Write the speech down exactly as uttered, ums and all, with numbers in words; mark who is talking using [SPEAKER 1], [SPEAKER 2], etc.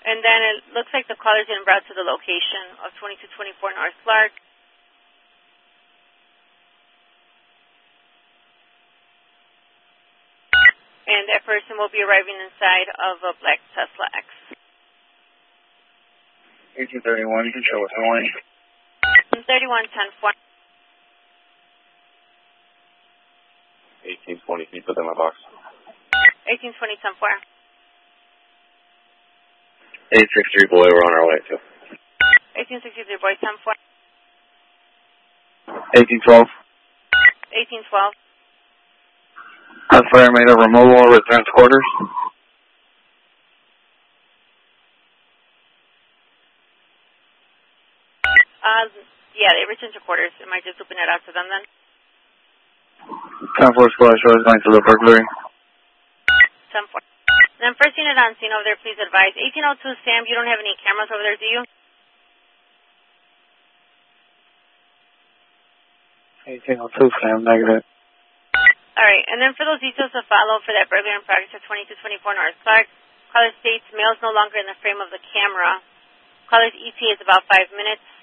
[SPEAKER 1] And then it looks like the caller's en route to the location of twenty-two twenty-four North Clark. And that person will be arriving inside of a black Tesla X.
[SPEAKER 2] eighteen thirty-one, you can show us the line.
[SPEAKER 1] thirty-one ten four.
[SPEAKER 3] eighteen twenty, can you put that in my box?
[SPEAKER 1] eighteen twenty ten four.
[SPEAKER 3] eight six three boy, we're on our way to.
[SPEAKER 1] eighteen sixty-three boy ten four.
[SPEAKER 2] eighteen twelve.
[SPEAKER 1] eighteen twelve.
[SPEAKER 2] Hot fire made over mobile, return to quarters.
[SPEAKER 1] Uh, yeah, they returned to quarters. Am I just open it out to them then?
[SPEAKER 2] ten four squad show is going to the burglary.
[SPEAKER 1] ten four. Then first unit on scene over there, please advise. eighteen oh two Sam, you don't have any cameras over there, do you?
[SPEAKER 2] eighteen oh two Sam, negative.
[SPEAKER 1] All right, and then for those details to follow for that burglary in progress at twenty-two twenty-four North Clark, caller states male is no longer in the frame of the camera. Caller's E T is about five minutes.